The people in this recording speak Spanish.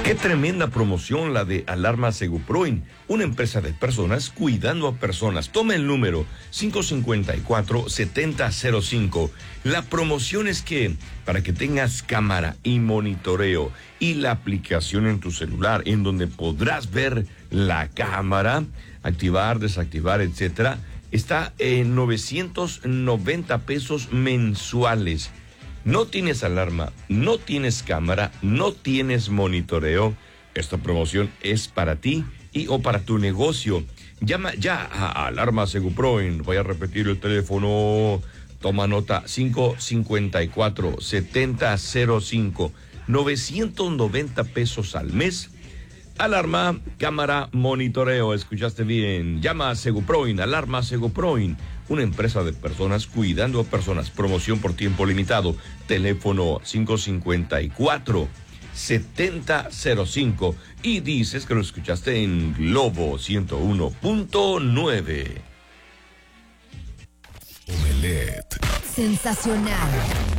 Qué tremenda promoción la de Alarma Seguproin, una empresa de personas cuidando a personas. Toma el número 554-7005. La promoción es que para que tengas cámara y monitoreo y la aplicación en tu celular en donde podrás ver la cámara, activar, desactivar, etcétera, está en 990 pesos mensuales. No tienes alarma, no tienes cámara, no tienes monitoreo. Esta promoción es para ti o para tu negocio. Llama ya a Alarma Seguproin. Voy a repetir el teléfono. Toma nota: 554-7005. 990 pesos al mes. Alarma, cámara, monitoreo. Escuchaste bien. Llama a Seguproin, Alarma Seguproin, una empresa de personas cuidando a personas. Promoción por tiempo limitado. Teléfono 554-7005. Y dices que lo escuchaste en Globo 101.9. Omelette. Sensacional.